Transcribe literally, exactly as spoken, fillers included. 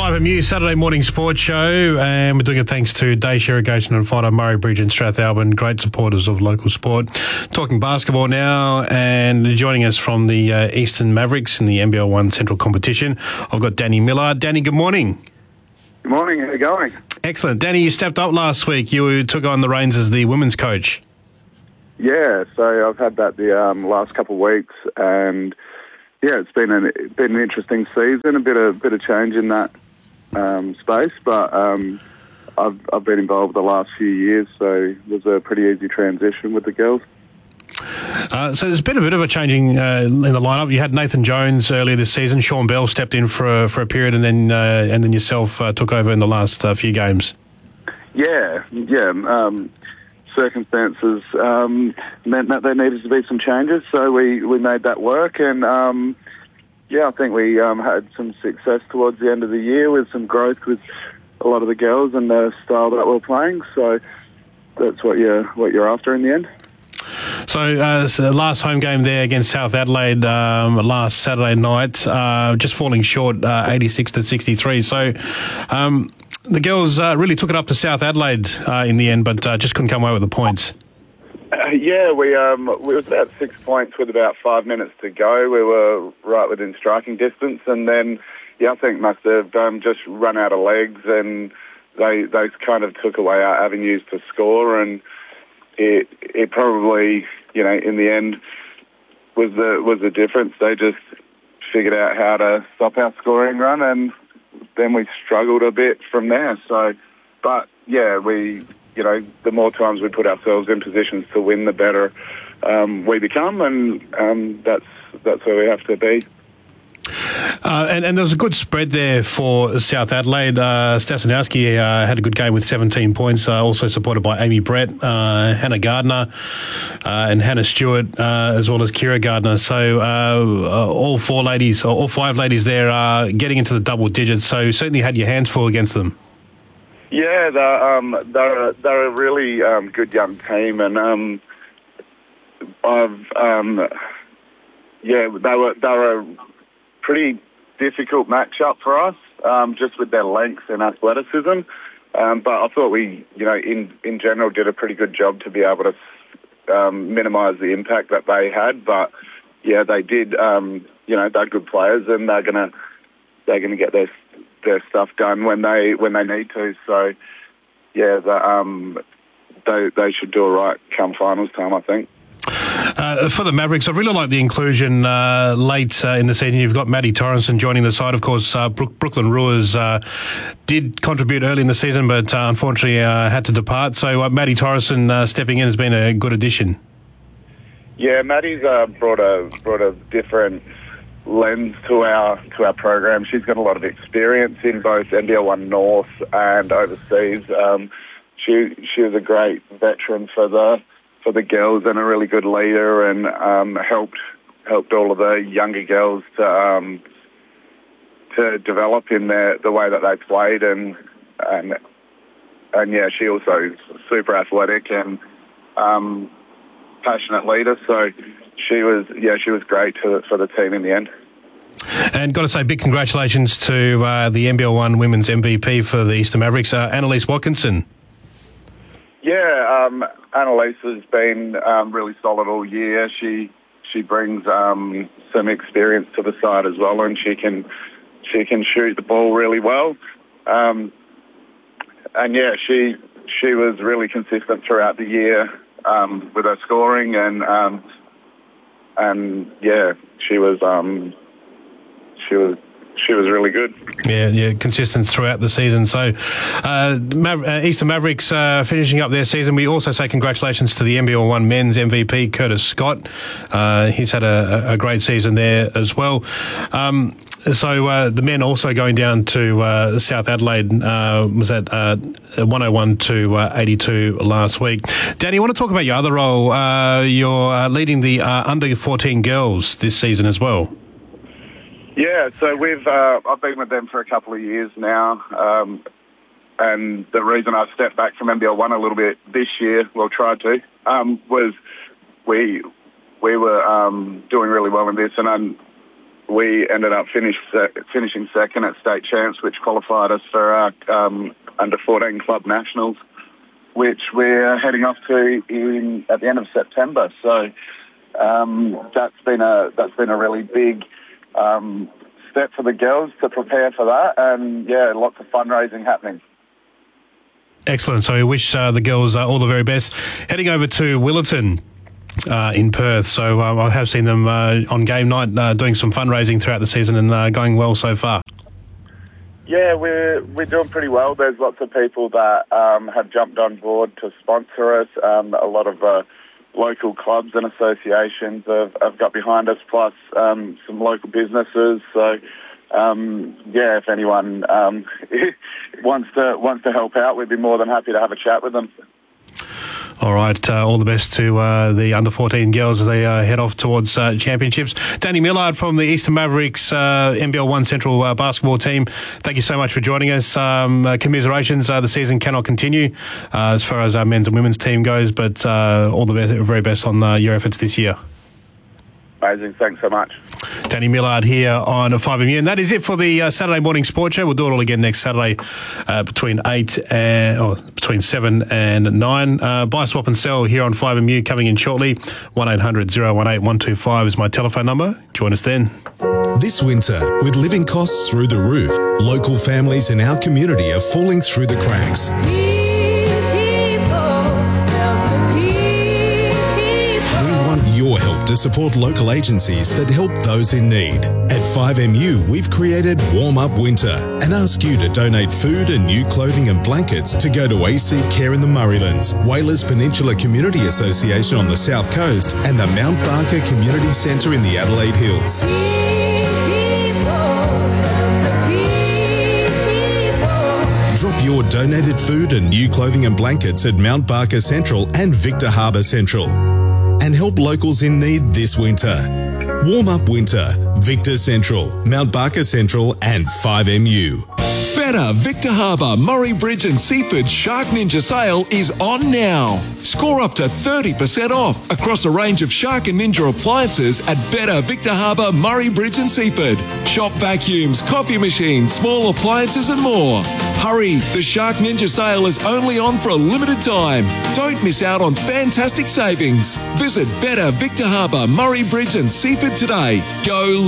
Live from you, Saturday morning sports show, and we're doing it thanks to Dace Irrigation and Photo, Murray Bridge and Strathalbyn, great supporters of local sport. Talking basketball now, and joining us from the uh, Eastern Mavericks in the N B L one Central competition, I've got Danny Miller. Danny, good morning. Good morning, how are you going? Excellent. Danny, you stepped up last week. You took on the reins as the women's coach. Yeah, so I've had that the um, last couple of weeks, and yeah, it's been an been an interesting season, a bit of bit of change in that um, space, but um, I've I've been involved the last few years, so it was a pretty easy transition with the girls. Uh, so there's been a bit of a changing uh, in the lineup. You had Nathan Jones earlier this season. Sean Bell stepped in for a, for a period, and then uh, and then yourself uh, took over in the last uh, few games. Yeah, yeah. Um, circumstances um, meant that there needed to be some changes, so we, we made that work, and um, yeah, I think we um, had some success towards the end of the year with some growth with a lot of the girls and the style that we're playing. So that's what you're what you're after in the end. So, uh, so the last home game there against South Adelaide um, last Saturday night, uh, just falling short, uh, eighty-six to sixty-three. So. Um, The girls uh, really took it up to South Adelaide uh, in the end, but uh, just couldn't come away with the points. Uh, yeah, we um, we was about six points with about five minutes to go. We were right within striking distance, and then yeah, I think must have um, just run out of legs, and they they kind of took away our avenues to score, and it it probably you know in the end was the was the difference. They just figured out how to stop our scoring run, and then we struggled a bit from there. So, but yeah, we, you know, the more times we put ourselves in positions to win, the better um, we become, and um, that's that's where we have to be. Uh, and, and there was a good spread there for South Adelaide. Uh, Stasinowski uh, had a good game with seventeen points, uh, also supported by Amy Brett, uh, Hannah Gardner, uh, and Hannah Stewart, uh, as well as Kira Gardner. So uh, all four ladies, or all five ladies there are getting into the double digits, so certainly had your hands full against them. Yeah, they're, um, they're, they're a really um, good young team, and um, I've, um, yeah, they were, they were a pretty difficult matchup for us, um, just with their length and athleticism. Um, but I thought we, you know, in, in general did a pretty good job to be able to um, minimise the impact that they had. But yeah, they did. Um, you know, they're good players, and they're gonna they're gonna get their their stuff done when they when they need to. So yeah, the, um, they they should do all right come finals time, I think. Uh, for the Mavericks, I really like the inclusion uh, late uh, in the season. You've got Maddie Torrenson joining the side. Of course, uh, Brook- Brooklyn Ruers uh, did contribute early in the season, but uh, unfortunately uh, had to depart. So uh, Maddie Torrenson uh, stepping in has been a good addition. Yeah, Maddie's uh, brought a brought a different lens to our to our program. She's got a lot of experience in both N B L one North and overseas. Um, she she was a great veteran for the. for the girls, and a really good leader, and um, helped helped all of the younger girls to um, to develop in their, the way that they played, and and and yeah, she also is super athletic and um, passionate leader. So she was yeah she was great to, for the team in the end. And got to say, big congratulations to uh, the N B L one Women's M V P for the Eastern Mavericks, uh, Annalise Watkinson. Yeah, um, Annalise has been um, really solid all year. She she brings um, some experience to the side as well, and she can she can shoot the ball really well. Um, and yeah, she she was really consistent throughout the year um, with her scoring, and um, and yeah, she was um, she was. She was really good. Yeah, yeah, consistent throughout the season. So, uh, Maver- uh, Eastern Mavericks uh, finishing up their season. We also say congratulations to the N B L one Men's M V P, Curtis Scott. Uh, he's had a, a great season there as well. Um, so uh, the men also going down to uh, South Adelaide uh, was at uh, one oh one to eighty-two last week. Danny, I want to talk about your other role. Uh, you're uh, leading the uh, under fourteen girls this season as well. Yeah, so we've uh, I've been with them for a couple of years now, um, and the reason I stepped back from N B L one a little bit this year, well, tried to, um, was we we were um, doing really well in this, and I'm, we ended up finish, uh, finishing second at state champs, which qualified us for our um, under fourteen club nationals, which we're heading off to in at the end of September. So um, that's been a that's been a really big um, step for the girls to prepare for that, and yeah, lots of fundraising happening. Excellent. So we wish uh, the girls uh, all the very best. Heading over to Willetton uh, in Perth. So uh, I have seen them uh, on game night uh, doing some fundraising throughout the season and uh, going well so far. Yeah, we're we're doing pretty well. There's lots of people that um, have jumped on board to sponsor us. Um, a lot of uh, local clubs and associations have, have got behind us, plus um, some local businesses. So. Um, yeah, if anyone um, wants to wants to help out, we'd be more than happy to have a chat with them. All right, uh, all the best to uh, the under fourteen girls as they uh, head off towards uh, championships. Danny Millard from the Eastern Mavericks uh, N B L one Central uh, basketball team, thank you so much for joining us. Um, uh, commiserations, uh, the season cannot continue uh, as far as our men's and women's team goes, but uh, all the best, very best on uh, your efforts this year. Amazing, thanks so much. Danny Millard here on five M U, and that is it for the uh, Saturday morning sports show. We'll do it all again next Saturday uh, between eight and or between seven and nine. Uh, buy, swap, and sell here on five M U coming in shortly. One eight hundred oh one eight one two five is my telephone number. Join us then. This winter, with living costs through the roof, local families in our community are falling through the cracks. Your help to support local agencies that help those in need. At five M U, we've created Warm Up Winter and ask you to donate food and new clothing and blankets to go to A C Care in the Murraylands, Whalers Peninsula Community Association on the South Coast, and the Mount Barker Community Centre in the Adelaide Hills. Drop your donated food and new clothing and blankets at Mount Barker Central and Victor Harbour Central. And help locals in need this winter. Warm Up Winter, Victor Central, Mount Barker Central and five M U. Better Victor Harbour, Murray Bridge and Seaford Shark Ninja sale is on now. Score up to thirty percent off across a range of Shark and Ninja appliances at Better Victor Harbour, Murray Bridge and Seaford. Shop vacuums, coffee machines, small appliances and more. Hurry, the Shark Ninja sale is only on for a limited time. Don't miss out on fantastic savings. Visit Better Victor Harbour, Murray Bridge and Seaford today. Go